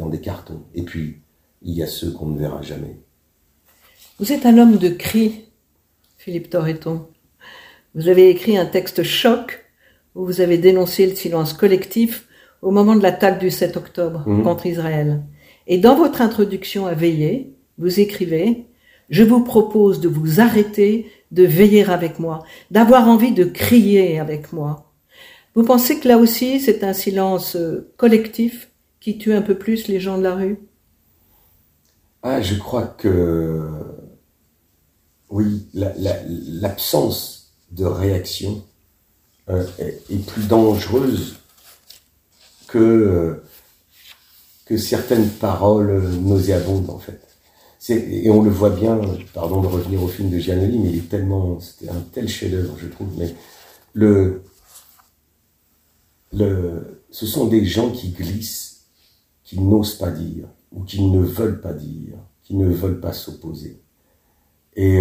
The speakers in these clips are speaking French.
dans des cartons. Et puis, il y a ceux qu'on ne verra jamais. Vous êtes un homme de cri, Philippe Torreton. Vous avez écrit un texte choc où vous avez dénoncé le silence collectif au moment de l'attaque du 7 octobre contre Israël. Et dans votre introduction à Veiller, vous écrivez « Je vous propose de vous arrêter, de veiller avec moi, d'avoir envie de crier avec moi. » Vous pensez que là aussi, c'est un silence collectif qui tue un peu plus les gens de la rue? Ah, je crois que, oui, l'absence de réaction est plus dangereuse que certaines paroles nauséabondes, en fait. Et on le voit bien, pardon de revenir au film de Giannoli, mais c'était un tel chef-d'œuvre, je trouve, mais ce sont des gens qui glissent, qui n'osent pas dire, ou qui ne veulent pas dire, qui ne veulent pas s'opposer. Et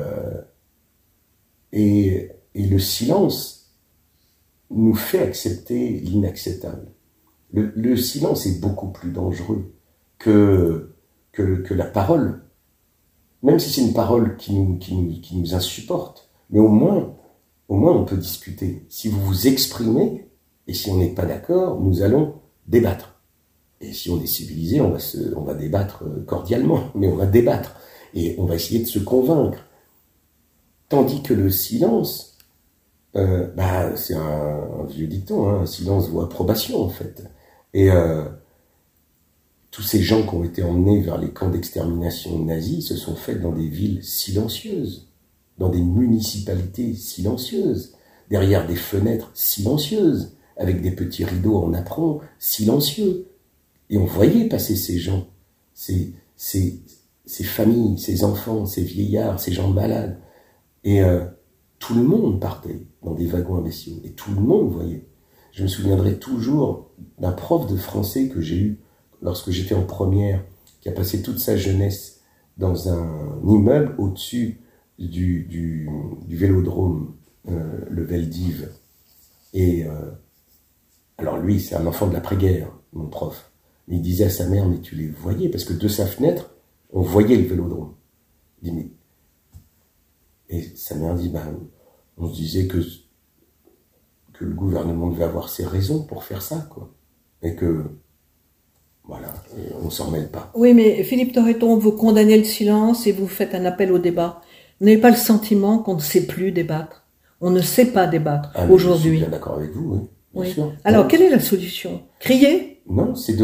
le silence nous fait accepter l'inacceptable. Le silence est beaucoup plus dangereux que la parole, même si c'est une parole qui nous insupporte. Mais au moins on peut discuter. Si vous vous exprimez, et si on n'est pas d'accord, nous allons débattre. Et si on est civilisé, on va débattre cordialement, mais on va débattre. Et on va essayer de se convaincre. Tandis que le silence, c'est un vieux dicton, un silence vaut approbation, en fait. Et tous ces gens qui ont été emmenés vers les camps d'extermination nazis se sont faits dans des villes silencieuses, dans des municipalités silencieuses, derrière des fenêtres silencieuses, avec des petits rideaux en apron silencieux. Et on voyait passer ces gens, ces familles, ces enfants, ces vieillards, ces gens malades. Et tout le monde partait dans des wagons imbéciles. Et tout le monde voyait. Je me souviendrai toujours d'un prof de français que j'ai eu lorsque j'étais en première, qui a passé toute sa jeunesse dans un immeuble au-dessus du vélodrome, le Veldiv. Et alors lui, c'est un enfant de l'après-guerre, mon prof. Il disait à sa mère, mais tu les voyais, parce que de sa fenêtre, on voyait le vélodrome. Il dit, mais... Et sa mère dit, on se disait que le gouvernement devait avoir ses raisons pour faire ça, quoi. Et que, voilà, on s'en mêle pas. Oui, mais Philippe Torreton, vous condamnez le silence et vous faites un appel au débat. Vous n'avez pas le sentiment qu'on ne sait plus débattre? On ne sait pas débattre aujourd'hui. Je suis bien d'accord avec vous, oui. Bien sûr. Alors, quelle est la solution? Crier? Non, c'est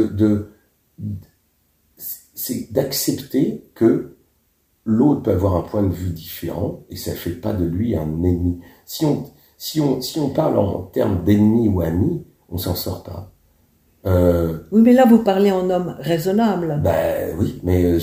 c'est d'accepter que l'autre peut avoir un point de vue différent et ça ne fait pas de lui un ennemi. Si on parle en termes d'ennemi ou ami, on s'en sort pas. Oui, mais là, vous parlez en homme raisonnable. Oui, mais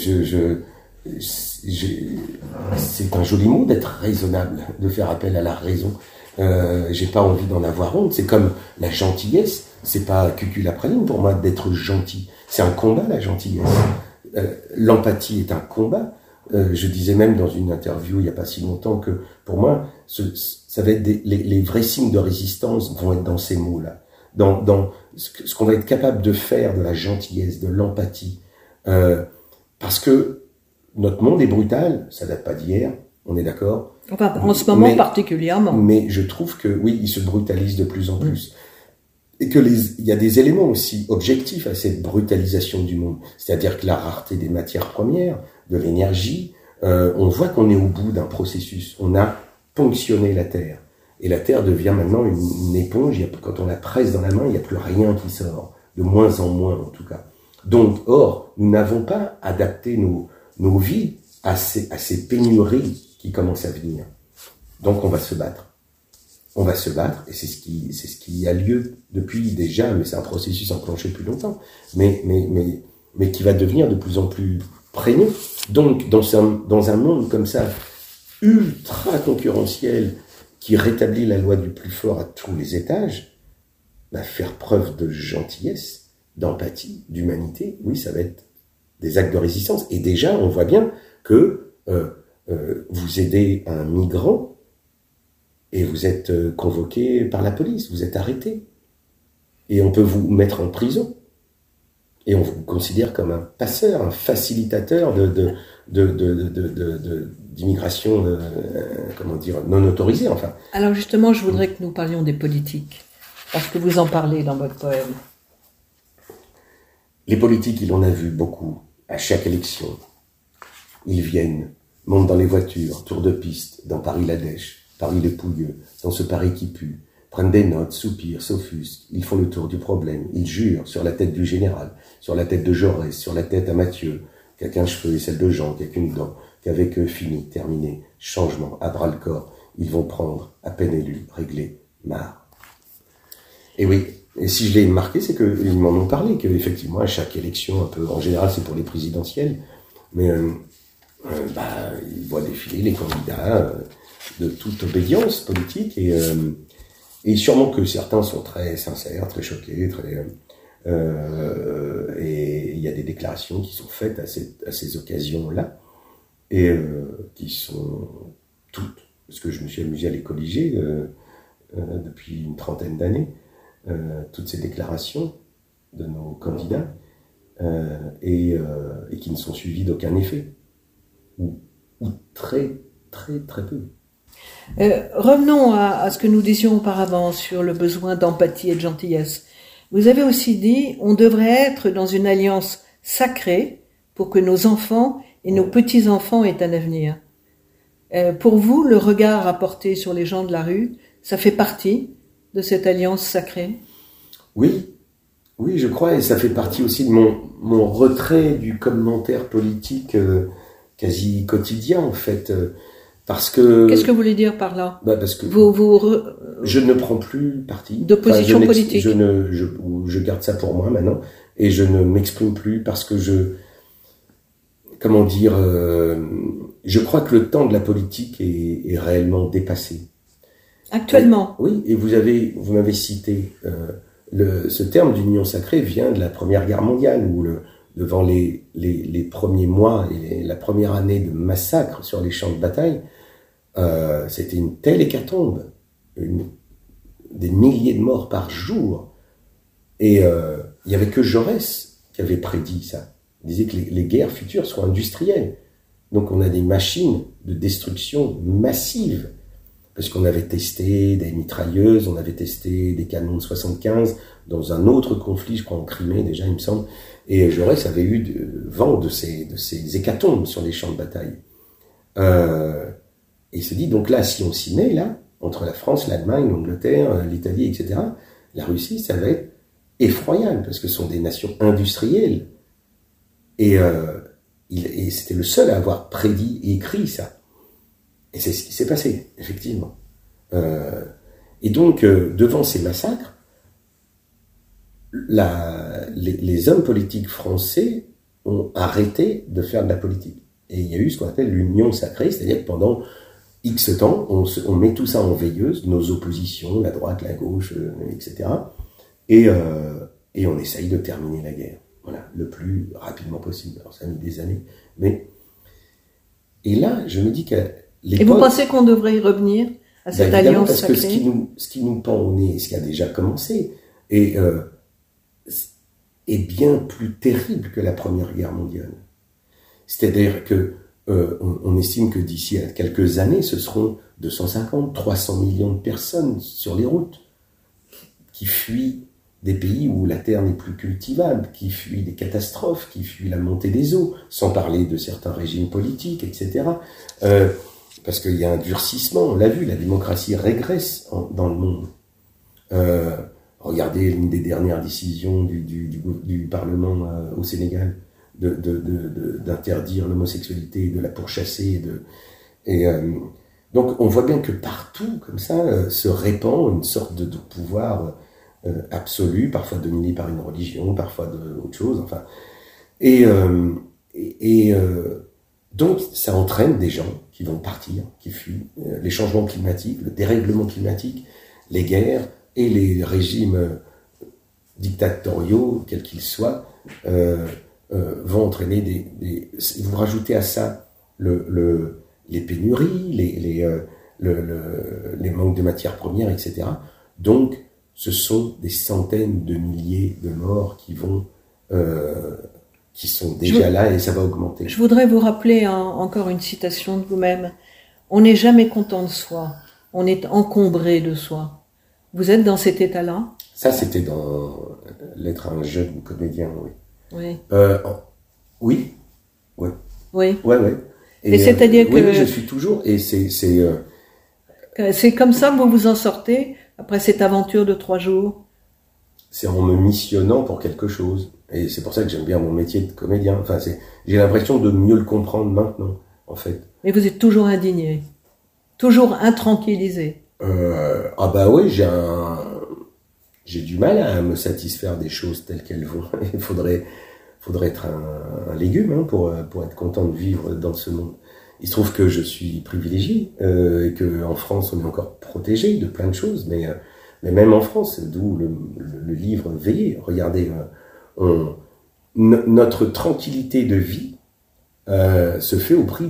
c'est un joli mot d'être raisonnable, de faire appel à la raison. J'ai pas envie d'en avoir honte. C'est comme la gentillesse. C'est pas cuculapraline pour moi d'être gentil. C'est un combat, la gentillesse. L'empathie est un combat. Je disais même dans une interview il n'y a pas si longtemps que pour moi, ça va être les vrais signes de résistance vont être dans ces mots-là. Dans ce qu'on va être capable de faire de la gentillesse, de l'empathie. Parce que notre monde est brutal, ça date pas d'hier, on est d'accord. Enfin, en ce moment particulièrement. Mais je trouve que, oui, il se brutalise de plus en plus. Et que il y a des éléments aussi objectifs à cette brutalisation du monde. C'est-à-dire que la rareté des matières premières, de l'énergie, on voit qu'on est au bout d'un processus. On a ponctionné la Terre. Et la Terre devient maintenant une éponge. Quand on la presse dans la main, il n'y a plus rien qui sort. De moins en moins, en tout cas. Donc, or, nous n'avons pas adapté nos vies à ces pénuries qui commencent à venir. Donc, on va se battre. On va se battre, et c'est ce qui a lieu depuis déjà, mais c'est un processus enclenché depuis longtemps, mais qui va devenir de plus en plus prégnant. Donc, dans un monde comme ça, ultra concurrentiel, qui rétablit la loi du plus fort à tous les étages, faire preuve de gentillesse, d'empathie, d'humanité, oui, ça va être des actes de résistance. Et déjà, on voit bien que vous aidez un migrant, et vous êtes convoqué par la police, vous êtes arrêté. Et on peut vous mettre en prison. Et on vous considère comme un passeur, un facilitateur d'immigration, comment dire, non autorisée, enfin. Alors justement, je voudrais que nous parlions des politiques, parce que vous en parlez dans votre poème. Les politiques, il en a vu beaucoup, à chaque élection. Ils viennent, montent dans les voitures, tour de piste, dans Paris la Dèche, Paris les Pouilleux, dans ce Paris qui pue, prennent des notes, soupirent, s'offusquent, ils font le tour du problème, ils jurent sur la tête du général, sur la tête de Jaurès, sur la tête à Mathieu, qu'à qu'un cheveu et celle de Jean, qu'à qu'une dent, qu'avec eux fini, terminé, changement, à bras le corps, ils vont prendre, à peine élus, régler, marre. Et oui, et si je l'ai marqué, c'est qu'ils m'en ont parlé, qu'effectivement, à chaque élection, un peu, en général c'est pour les présidentielles, mais ils voient défiler les candidats de toute obédience politique, et sûrement que certains sont très sincères, très choqués, et il y a des déclarations qui sont faites à ces occasions-là, et qui sont toutes, parce que je me suis amusé à les colliger depuis une trentaine d'années, toutes ces déclarations de nos candidats, et qui ne sont suivies d'aucun effet, ou très, très, très peu. Revenons à ce que nous disions auparavant sur le besoin d'empathie et de gentillesse. Vous avez aussi dit, on devrait être dans une alliance sacrée pour que nos enfants et nos petits-enfants aient un avenir. Pour vous, le regard à porter sur les gens de la rue, ça fait partie de cette alliance sacrée? Oui, je crois, et ça fait partie aussi de mon retrait du commentaire politique quasi quotidien, en fait. Parce que... Qu'est-ce que vous voulez dire par là? Parce que je ne prends plus parti. D'opposition politique. Je garde ça pour moi maintenant, et je ne m'exprime plus parce que comment dire, je crois que le temps de la politique est réellement dépassé. Actuellement. Oui, et vous m'avez cité ce terme d'union sacrée vient de la Première Guerre mondiale, où devant les premiers mois et la première année de massacre sur les champs de bataille, c'était une telle hécatombe, des milliers de morts par jour, et il n'y avait que Jaurès qui avait prédit ça. Il disait que les guerres futures sont industrielles, donc on a des machines de destruction massive, parce qu'on avait testé des mitrailleuses, on avait testé des canons de 75 dans un autre conflit, je crois en Crimée déjà, il me semble, et Jaurès avait eu vent de ces hécatombes sur les champs de bataille. Et il se dit, donc là, si on s'y met, là, entre la France, l'Allemagne, l'Angleterre, l'Italie, etc., la Russie, ça va être effroyable, parce que ce sont des nations industrielles. Et c'était le seul à avoir prédit et écrit ça. Et c'est ce qui s'est passé, effectivement. Et donc, devant ces massacres, les hommes politiques français ont arrêté de faire de la politique. Et il y a eu ce qu'on appelle l'union sacrée, c'est-à-dire que pendant X temps, on met tout ça en veilleuse, nos oppositions, la droite, la gauche, etc. Et on essaye de terminer la guerre. Voilà, le plus rapidement possible. Alors ça a mis des années. Et là, je me dis qu'à l'époque... Et vous pensez qu'on devrait y revenir à cette alliance parce sacrée? Parce que ce qui nous pend au nez, ce qui a déjà commencé, est bien plus terrible que la Première Guerre mondiale. C'est-à-dire que on estime que d'ici à quelques années, ce seront 250, 300 millions de personnes sur les routes qui fuient des pays où la terre n'est plus cultivable, qui fuient des catastrophes, qui fuient la montée des eaux, sans parler de certains régimes politiques, etc. Parce qu'il y a un durcissement, on l'a vu, la démocratie régresse dans le monde. Regardez l'une des dernières décisions du Parlement au Sénégal, d'interdire l'homosexualité, de la pourchasser, donc on voit bien que partout, comme ça, se répand une sorte de pouvoir absolu, parfois dominé par une religion, parfois autre chose, enfin. Donc ça entraîne des gens qui vont partir, qui fuient, les changements climatiques, le dérèglement climatique, les guerres et les régimes dictatoriaux, quels qu'ils soient, vont entraîner vous rajoutez à ça les pénuries, les manques de matières premières, etc. Donc, ce sont des centaines de milliers de morts qui vont qui sont déjà là et ça va augmenter. Je voudrais vous rappeler encore une citation de vous-même. On n'est jamais content de soi, on est encombré de soi. Vous êtes dans cet état-là? Ça, c'était dans L'être un jeune comédien, oui. Oui. Oui. Oui. Oui. Ouais, ouais. Et c'est-à-dire que... Oui, je suis toujours... Et c'est comme ça que vous vous en sortez, après cette aventure de 3 jours? C'est en me missionnant pour quelque chose. Et c'est pour ça que j'aime bien mon métier de comédien. Enfin, j'ai l'impression de mieux le comprendre maintenant, en fait. Mais vous êtes toujours indigné, toujours intranquillisé. Ah bah oui, j'ai du mal à me satisfaire des choses telles qu'elles vont. Il faudrait être un légume pour être content de vivre dans ce monde. Il se trouve que je suis privilégié, et qu'en France on est encore protégé de plein de choses, mais même en France, d'où le livre Veiller. Regardez, notre tranquillité de vie se fait au prix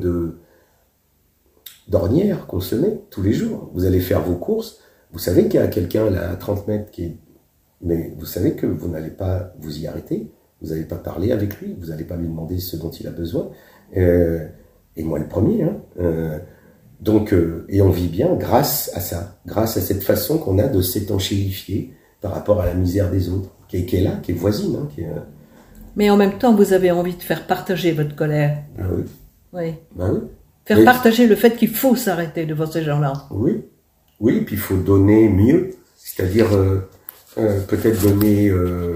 d'ornières qu'on se met tous les jours. Vous allez faire vos courses, vous savez qu'il y a quelqu'un là à 30 mètres mais vous savez que vous n'allez pas vous y arrêter, vous n'allez pas parler avec lui, vous n'allez pas lui demander ce dont il a besoin, et moi le premier, hein. Donc, et on vit bien grâce à ça, grâce à cette façon qu'on a de s'étanchéifier par rapport à la misère des autres, qui est là, qui est voisine. Hein, Mais en même temps, vous avez envie de faire partager votre colère. Ah oui. Oui. Ben oui. Faire partager le fait qu'il faut s'arrêter devant ces gens-là. Oui. Oui, puis il faut donner mieux, c'est-à-dire peut-être donner...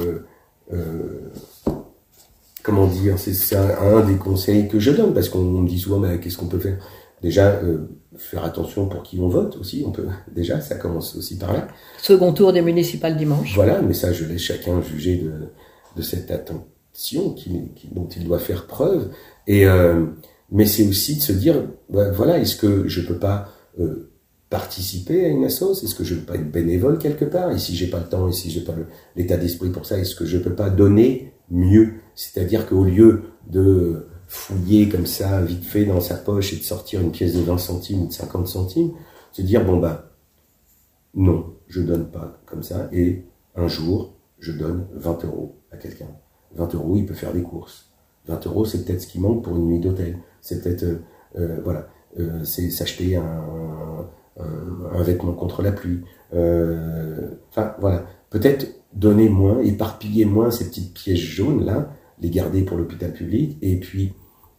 comment dire, c'est un des conseils que je donne, parce qu'on me dit souvent, mais qu'est-ce qu'on peut faire? Déjà, faire attention pour qui on vote aussi, déjà, ça commence aussi par là. Second tour des municipales dimanche. Voilà, mais ça, je laisse chacun juger de cette attention dont il doit faire preuve. Mais c'est aussi de se dire, voilà, est-ce que je peux pas participer à une assoce? Est-ce que je peux pas être bénévole quelque part? Et si j'ai pas le temps, et si j'ai pas l'état d'esprit pour ça, est-ce que je peux pas donner mieux? C'est-à-dire qu'au lieu de fouiller comme ça, vite fait dans sa poche et de sortir une pièce de 20 centimes ou de 50 centimes, se dire, non, je donne pas comme ça, et un jour, je donne 20 € à quelqu'un. 20 €, il peut faire des courses. 20 €, c'est peut-être ce qui manque pour une nuit d'hôtel. C'est peut-être, c'est s'acheter un vêtement contre la pluie. Enfin, voilà. Peut-être donner moins, éparpiller moins ces petites pièces jaunes là, les garder pour l'hôpital public, et puis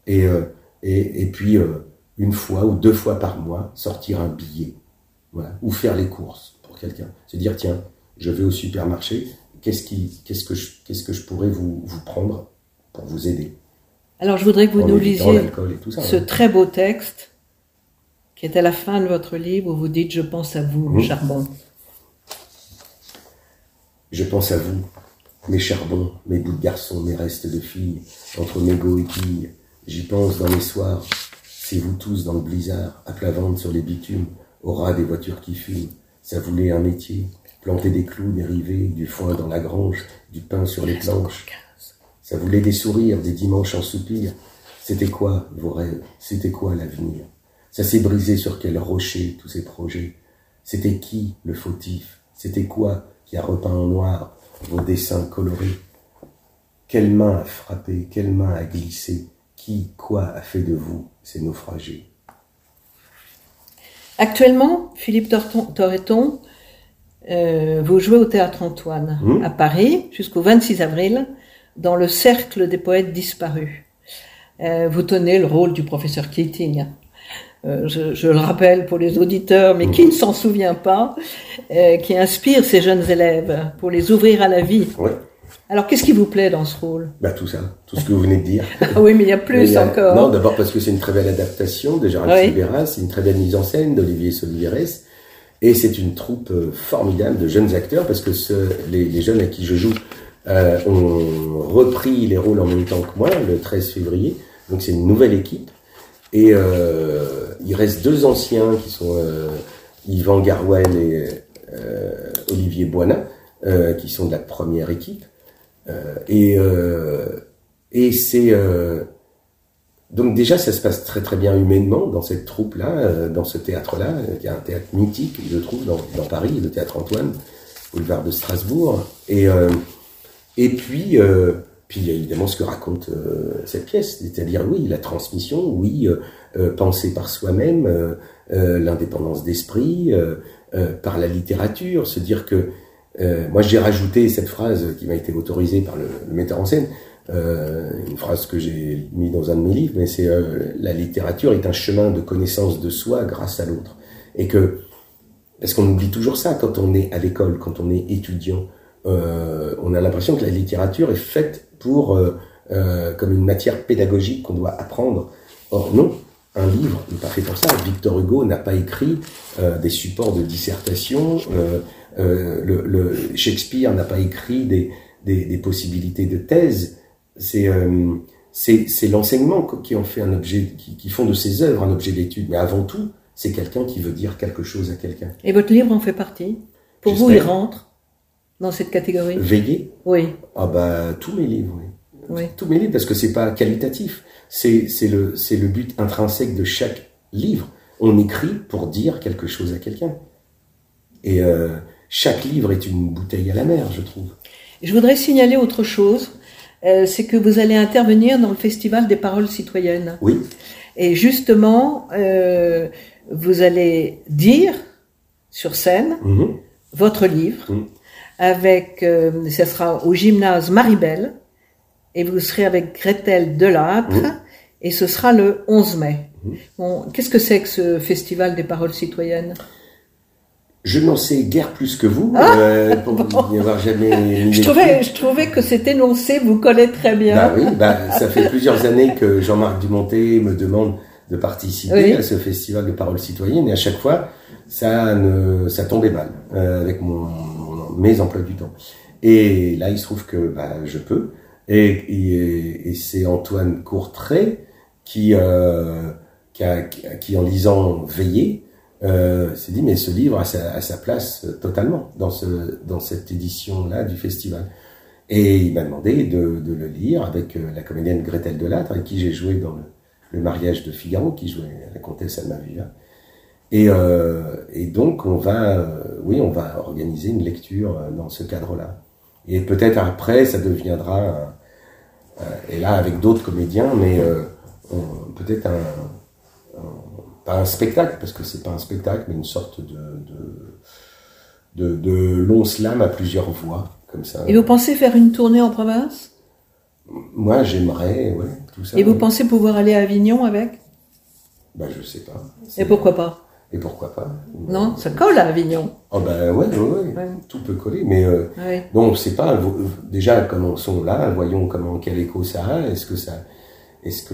une fois ou 2 fois par mois sortir un billet, voilà, ou faire les courses pour quelqu'un. Se dire, tiens, je vais au supermarché, qu'est-ce que je pourrais vous prendre pour vous aider? Alors je voudrais que vous nous lisiez ce hein. très beau texte qui est à la fin de votre livre où vous dites, je pense à vous, Charbon. Je pense à vous, mes charbons, mes bouts de garçons, mes restes de filles, entre mégots et quilles. J'y pense dans les soirs, c'est vous tous dans le blizzard, à plat ventre sur les bitumes, au ras des voitures qui fument. Ça voulait un métier, planter des clous, des rivets, du foin dans la grange, du pain sur les planches. Ça voulait des sourires, des dimanches en soupir. C'était quoi vos rêves? C'était quoi l'avenir? Ça s'est brisé sur quel rocher tous ces projets? C'était qui le fautif? C'était quoi qui a repeint en noir vos dessins colorés? Quelle main a frappé? Quelle main a glissé? Qui, quoi a fait de vous ces naufragés? Actuellement, Philippe Torreton, vous jouez au Théâtre Antoine à Paris jusqu'au 26 avril dans le Cercle des poètes disparus. Vous tenez le rôle du professeur Keating. Je le rappelle pour les auditeurs, mais qui ne s'en souvient pas, qui inspire ces jeunes élèves pour les ouvrir à la vie. Ouais. Alors, qu'est-ce qui vous plaît dans ce rôle? Tout ça, tout ce que vous venez de dire. Ah oui, mais il y a plus encore. Non, d'abord parce que c'est une très belle adaptation de Gérald Sibéras, c'est une très belle mise en scène d'Olivier Soliveres, et c'est une troupe formidable de jeunes acteurs, parce que les jeunes à qui je joue ont repris les rôles en même temps que moi, le 13 février, donc c'est une nouvelle équipe, et il reste 2 anciens qui sont Yvan Garouel et Olivier Boina, qui sont de la première équipe. Et c'est donc déjà ça se passe très très bien humainement dans cette troupe là, dans ce théâtre là, qui est un théâtre mythique je trouve dans Paris, le théâtre Antoine, boulevard de Strasbourg, et Et puis il y a évidemment ce que raconte cette pièce, c'est-à-dire oui, la transmission, oui, penser par soi-même, l'indépendance d'esprit, par la littérature, se dire que moi j'ai rajouté cette phrase qui m'a été autorisée par le metteur en scène, une phrase que j'ai mise dans un de mes livres, mais c'est la littérature est un chemin de connaissance de soi grâce à l'autre. Et que, parce qu'on oublie toujours ça quand on est à l'école, quand on est étudiant, on a l'impression que la littérature est faite pour comme une matière pédagogique qu'on doit apprendre. Or non, un livre n'est pas fait pour ça. Victor Hugo n'a pas écrit des supports de dissertation. Shakespeare n'a pas écrit des possibilités de thèse. C'est l'enseignement qui en fait un objet, qui font de ses œuvres un objet d'étude. Mais avant tout, c'est quelqu'un qui veut dire quelque chose à quelqu'un. Et votre livre en fait partie? Pour vous, il rentre dans cette catégorie? Veiller? Oui. Ah bah, tous mes livres, oui. Oui. Tous mes livres, parce que c'est pas qualitatif. C'est le but intrinsèque de chaque livre. On écrit pour dire quelque chose à quelqu'un. Et chaque livre est une bouteille à la mer, je trouve. Je voudrais signaler autre chose. C'est que vous allez intervenir dans le Festival des paroles citoyennes. Oui. Et justement, vous allez dire sur scène votre livre, avec, ça sera au gymnase Maribel, et vous serez avec Gretel Delattre, et ce sera le 11 mai. Bon, qu'est-ce que c'est que ce Festival des paroles citoyennes? Je n'en sais guère plus que vous, pour n'y avoir jamais mis je trouvais que cet énoncé vous collait très bien. Bah oui, ça fait plusieurs années que Jean-Marc Dumonté me demande de participer à ce festival de paroles citoyennes, et à chaque fois, ça tombait mal avec mes emplois du temps. Et là, il se trouve que je peux, et c'est Antoine Courtrai qui en lisant Veiller, s'est dit mais ce livre a sa place totalement dans cette édition-là du festival. Et il m'a demandé de le lire avec la comédienne Gretel Delattre, avec qui j'ai joué dans le mariage de Figaro, qui jouait la comtesse Almaviva. Et donc on va organiser une lecture dans ce cadre-là. Et peut-être après ça deviendra et là avec d'autres comédiens, mais peut-être pas un spectacle, parce que c'est pas un spectacle, mais une sorte de long slam à plusieurs voix, comme ça. Et vous pensez faire une tournée en province? Moi, j'aimerais, ouais, tout ça. Et vous pensez pouvoir aller à Avignon avec? Je sais pas. Et pourquoi pas? Et pourquoi pas? Non, ça colle à Avignon. Oh ouais. Tout peut coller, mais non, c'est pas. Déjà, commençons là, voyons quel écho ça a. Est-ce que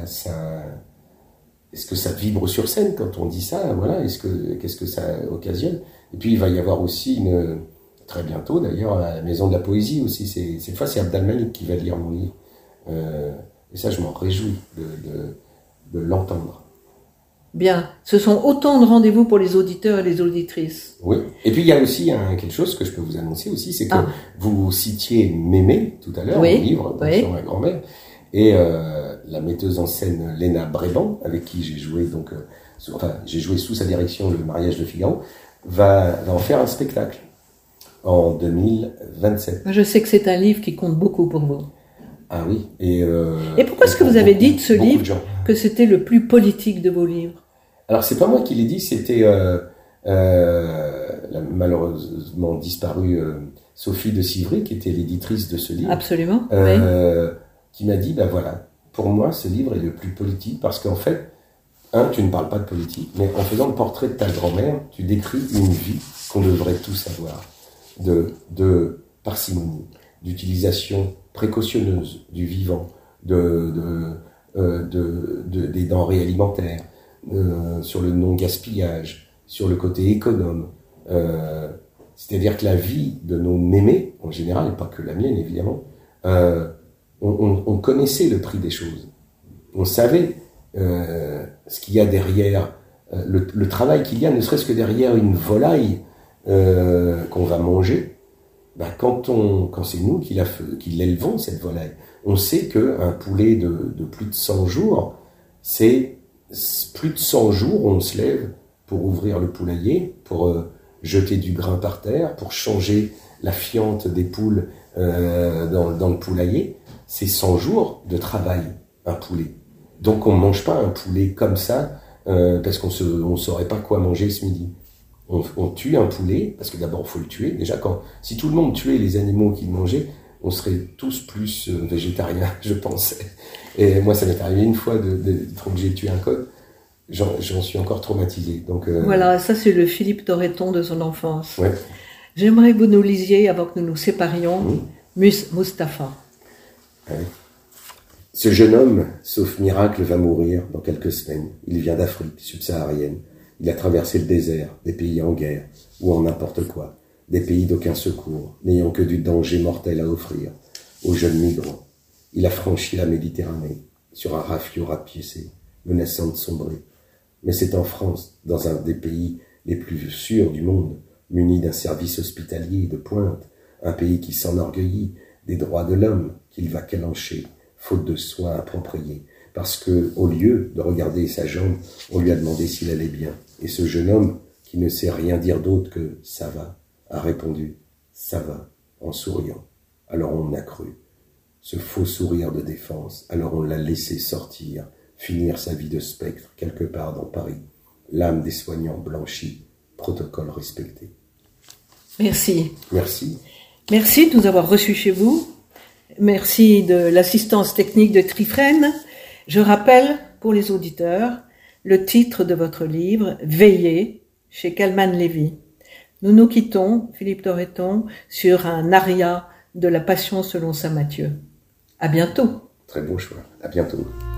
ça vibre sur scène quand on dit ça? Voilà. Qu'est-ce que ça occasionne? Et puis il va y avoir aussi très bientôt d'ailleurs à la Maison de la Poésie aussi. Cette fois c'est Abdelmalik qui va lire mon livre. Et ça je m'en réjouis de l'entendre. Bien. Ce sont autant de rendez-vous pour les auditeurs et les auditrices. Oui. Et puis il y a aussi quelque chose que je peux vous annoncer aussi, c'est que vous citiez Mémé tout à l'heure, mon livre sur ma grand-mère. Et la metteuse en scène Léna Bréban, avec qui j'ai joué j'ai joué sous sa direction le mariage de Figaro, va en faire un spectacle en 2027. Je sais que c'est un livre qui compte beaucoup pour vous. Ah oui. Et pourquoi est-ce que vous avez dit de ce livre que c'était le plus politique de vos livres? Alors c'est pas moi qui l'ai dit, c'était la malheureusement disparue Sophie de Civry, qui était l'éditrice de ce livre. Absolument. Qui m'a dit, voilà, pour moi, ce livre est le plus politique parce qu'en fait, tu ne parles pas de politique, mais en faisant le portrait de ta grand-mère, tu décris une vie qu'on devrait tous savoir, de parcimonie, d'utilisation précautionneuse du vivant, des denrées alimentaires, sur le non-gaspillage, sur le côté économe. C'est-à-dire que la vie de nos mémés, en général, et pas que la mienne évidemment, on connaissait le prix des choses. On savait ce qu'il y a derrière, le travail qu'il y a, ne serait-ce que derrière une volaille qu'on va manger. Quand c'est nous qui l'élevons, cette volaille, on sait qu'un poulet de plus de 100 jours, c'est plus de 100 jours où on se lève pour ouvrir le poulailler, pour jeter du grain par terre, pour changer la fiente des poules dans le poulailler, c'est 100 jours de travail, un poulet. Donc on ne mange pas un poulet comme ça, parce qu'on ne saurait pas quoi manger ce midi. On tue un poulet, parce que d'abord il faut le tuer. Déjà, si tout le monde tuait les animaux qu'il mangeait, on serait tous plus végétariens, je pense. Et moi, ça m'est arrivé une fois que j'ai tué un coq. J'en suis encore traumatisé. Donc, voilà, ça c'est le Philippe Torreton de son enfance. Ouais. J'aimerais que vous nous lisiez, avant que nous nous séparions, Mustapha. Ouais. Ce jeune homme, sauf miracle, va mourir dans quelques semaines. Il vient d'Afrique subsaharienne. Il a traversé le désert, des pays en guerre, ou en n'importe quoi, des pays d'aucun secours, n'ayant que du danger mortel à offrir aux jeunes migrants. Il a franchi la Méditerranée, sur un rafio rapiécé, menaçant de sombrer. Mais c'est en France, dans un des pays les plus sûrs du monde, muni d'un service hospitalier de pointe, un pays qui s'enorgueillit des droits de l'homme, qu'il va calancher, faute de soins appropriés, parce que, au lieu de regarder sa jambe, on lui a demandé s'il allait bien. Et ce jeune homme, qui ne sait rien dire d'autre que « ça va », a répondu « ça va » en souriant. Alors on a cru. Ce faux sourire de défense, alors on l'a laissé sortir, finir sa vie de spectre quelque part dans Paris. L'âme des soignants blanchie, protocole respecté. Merci. Merci. Merci de nous avoir reçus chez vous. Merci de l'assistance technique de Trifren. Je rappelle, pour les auditeurs, le titre de votre livre, Veiller, chez Kalman Levy. Nous nous quittons, Philippe Torreton, sur un aria de la Passion selon saint Matthieu. À bientôt. Très bon choix. À bientôt.